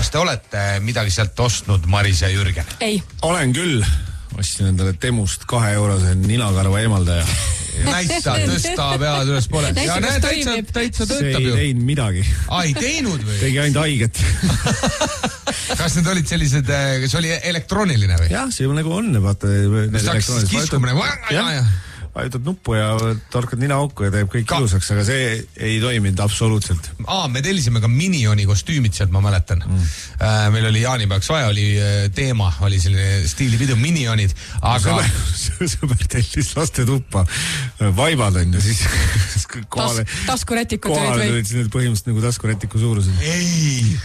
kas te olete midagi sealt ostnud, Maris ja Jürgen? Ei. Olen küll. Ostsin endale Temust 2 eurose ninakarva eemaldaja. Näita, tõsta pead üles poole. Ja näe, täitsa töötab ju. See ei teinud midagi. Ei teinud või? Tegi ainult haiget. Kas need olid sellised, see oli elektrooniline või? Jah, see nagu on, vaata. Kas hakkas kiskumine? Vajutad nuppu ja torkad nina auku ja teeb kõik ilusaks, aga see ei toiminud absoluutselt. Me tellisime ka Minioni kostüümid sealt, ma mäletan. Meil oli jaanipäevaks vaja, oli teema, oli selline stiilipidu Minionid, aga... Sõber tellis laste tuppa vaibad on ja siis taskurätikud kohale tulid põhimõtteliselt nagu taskurätiku suurused. Ei!